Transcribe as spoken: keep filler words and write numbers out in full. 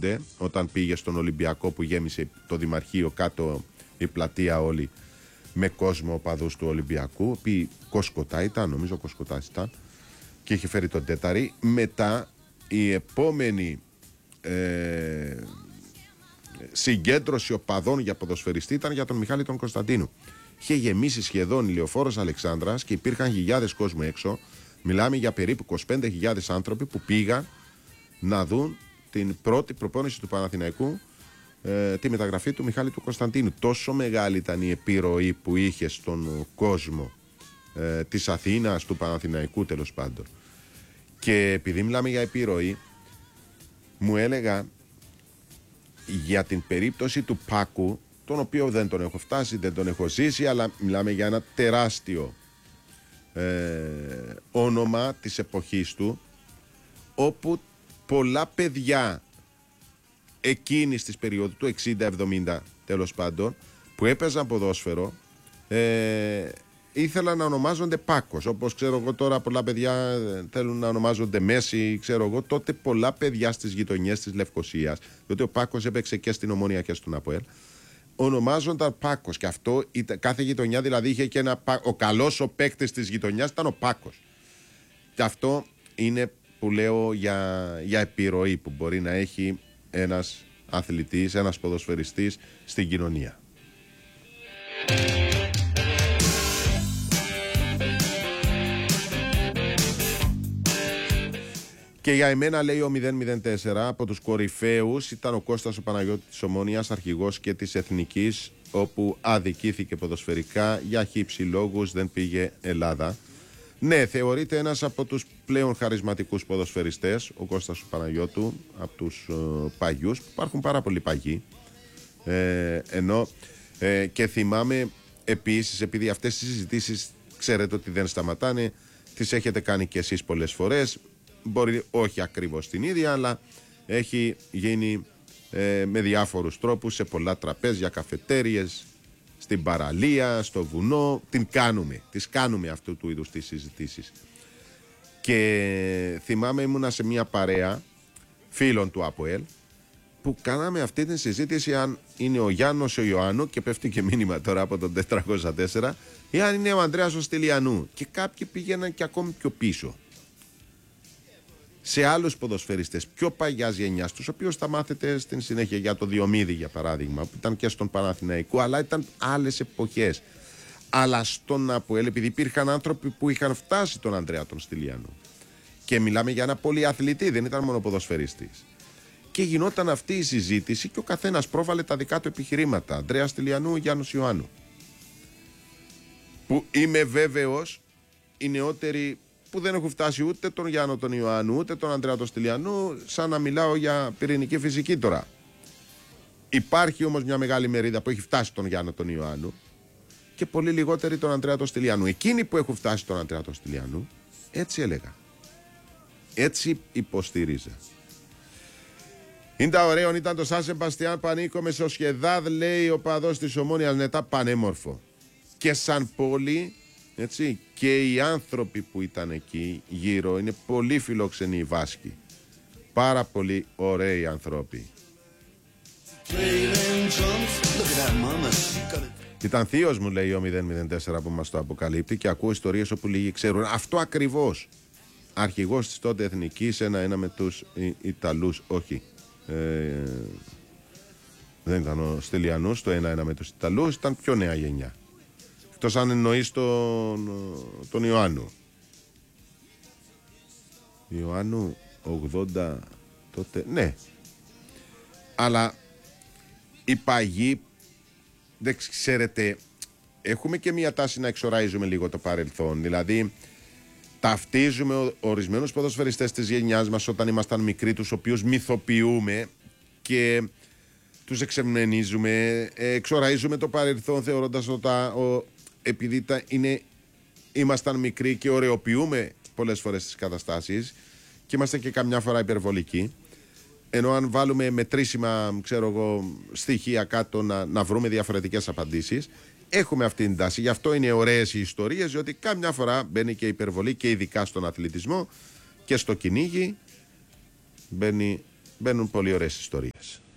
θυμούνται όταν πήγε στον Ολυμπιακό που γέμισε το Δημαρχείο κάτω η πλατεία όλη με κόσμο οπαδούς του Ολυμπιακού. Πει Κοσκοτά ήταν, νομίζω Κοσκοτάς ήταν, και είχε φέρει τον Τέταρη. Μετά η επόμενη ε, συγκέντρωση οπαδών για ποδοσφαιριστή ήταν για τον Μιχάλη τον Κωνσταντίνου. Είχε γεμίσει σχεδόν η Λεωφόρος Αλεξάνδρας και υπήρχαν χιλιάδες κόσμου έξω. Μιλάμε για περίπου είκοσι πέντε χιλιάδες άνθρωποι που πήγαν να δουν την πρώτη προπόνηση του Παναθηναϊκού, ε, τη μεταγραφή του Μιχάλη του Κωνσταντίνου. Τόσο μεγάλη ήταν η επιρροή που είχε στον κόσμο ε, της Αθήνας, του Παναθηναϊκού τέλος πάντων. Και επειδή μιλάμε για επιρροή, μου έλεγα για την περίπτωση του Πάκου, τον οποίο δεν τον έχω φτάσει, δεν τον έχω ζήσει, αλλά μιλάμε για ένα τεράστιο ε, όνομα της εποχής του, όπου πολλά παιδιά εκείνης της περίοδου του εξήντα εβδομήντα τέλος πάντων που έπαιζαν ποδόσφαιρο ε, ήθελαν να ονομάζονται Πάκος, όπως ξέρω εγώ τώρα πολλά παιδιά θέλουν να ονομάζονται Μέση, ξέρω εγώ. Τότε πολλά παιδιά στις γειτονιές της Λευκωσίας, διότι ο Πάκος έπαιξε και στην Ομόνια και στον ΑΠΟΕΛ, ονομάζονταν Πάκος. Και αυτό κάθε γειτονιά δηλαδή είχε και ένα, ο καλός ο παίκτης της γειτονιάς ήταν ο Πάκος. Και αυτό είναι που λέω για, για επιρροή που μπορεί να έχει ένας αθλητής, ένας ποδοσφαιριστής στην κοινωνία. Και για εμένα, λέει ο μηδέν μηδέν τέσσερα, από τους κορυφαίους ήταν ο Κώστας ο Παναγιώτης της Ομόνιας, αρχηγός και της Εθνικής, όπου αδικήθηκε ποδοσφαιρικά για χύψη λόγους, δεν πήγε Ελλάδα. Ναι, θεωρείται ένας από τους πλέον χαρισματικούς ποδοσφαιριστές, ο Κώστας ο Παναγιώτου, από τους ε, παγιούς, που υπάρχουν πάρα πολλοί παγιοί. Ε, ενώ ε, και θυμάμαι επίσης, επειδή αυτές τις συζητήσεις ξέρετε ότι δεν σταματάνε, τις έχετε κάνει και εσείς πολλές φορές. Μπορεί όχι ακριβώς την ίδια, αλλά έχει γίνει ε, με διάφορους τρόπους σε πολλά τραπέζια, καφετέριες, στην παραλία, στο βουνό. Την κάνουμε, τις κάνουμε αυτού του είδους τις συζητήσεις. Και θυμάμαι ήμουνα σε μια παρέα φίλων του ΑΠΟΕΛ που κάναμε αυτή την συζήτηση αν είναι ο Γιάννος ο Ιωάννου, και πέφτει και μήνυμα τώρα από τον τετρακόσια τέσσερα, ή αν είναι ο Ανδρέας ο Στυλιανού. Και κάποιοι πήγαιναν και ακόμη πιο πίσω, σε άλλους ποδοσφαιριστές πιο παγιάς γενιάς, τους οποίους θα μάθετε στην συνέχεια, για το Διομήδη για παράδειγμα, που ήταν και στον Παναθηναϊκό, αλλά ήταν άλλες εποχές. Αλλά στον ΑΠΟΕΛ, επειδή υπήρχαν άνθρωποι που είχαν φτάσει τον Ανδρέα τον Στυλιανού, και μιλάμε για ένα πολυαθλητή, δεν ήταν μόνο ποδοσφαιριστής, και γινόταν αυτή η συζήτηση και ο καθένας πρόβαλε τα δικά του επιχειρήματα. Ανδρέα Στυλιανού, Γιάννος Ιωάννου, που είμαι βέβαιος οι νεότεροι που δεν έχουν φτάσει ούτε τον Γιάννο τον Ιωάννου ούτε τον Ανδρέα τον Στυλιανού, σαν να μιλάω για πυρηνική φυσική τώρα. Υπάρχει όμως μια μεγάλη μερίδα που έχει φτάσει τον Γιάννο τον Ιωάννου και πολύ λιγότεροι τον Ανδρέα τον Στυλιανού. Εκείνοι που έχουν φτάσει τον Ανδρέα τον Στυλιανού, έτσι έλεγα, έτσι υποστηρίζα. Είναι τα ωραίο, ήταν το Σαν Σεμπαστιάν Πανίκο με Σοσιεδάδ, λέει ο παδός της Ομόνιας, νετά πανέμορφο. Και σαν πόλη, έτσι, και οι άνθρωποι που ήταν εκεί γύρω είναι πολύ φιλόξενοι οι Βάσκοι. Πάρα πολύ ωραίοι άνθρωποι. Ήταν θείος μου, λέει ο μηδέν μηδέν τέσσερα, που μας το αποκαλύπτει, και ακούω ιστορίες όπου λίγοι ξέρουν. Αυτό ακριβώς. Αρχηγός της τότε Εθνικής, ένα-ένα με τους Ιταλούς, όχι. Ε, δεν ήταν ο Στυλιανούς, το ένα-ένα με τους Ιταλούς, ήταν πιο νέα γενιά. Εκτός αν εννοείς τον, τον Ιωάννου. Ιωάννου ογδόντα τότε, ναι. Αλλά οι παγιοί, δεν ξέρετε, έχουμε και μια τάση να εξοραίζουμε λίγο το παρελθόν. Δηλαδή ταυτίζουμε ορισμένους ποδοσφαιριστές της γενιάς μας όταν ήμασταν μικροί, τους οποίους μυθοποιούμε και τους εξεμνενίζουμε, εξοραίζουμε το παρελθόν θεωρώντας ότι ο, επειδή τα είναι, ήμασταν μικροί και ωρεοποιούμε πολλές φορές τις καταστάσεις και είμαστε και καμιά φορά υπερβολικοί, ενώ αν βάλουμε μετρήσιμα, ξέρω εγώ, στοιχεία κάτω να, να βρούμε διαφορετικές απαντήσεις, έχουμε αυτή την τάση. Γι' αυτό είναι ωραίες οι ιστορίες, διότι καμιά φορά μπαίνει και υπερβολή, και ειδικά στον αθλητισμό και στο κυνήγι μπαίνει, μπαίνουν πολύ ωραίες ιστορίες.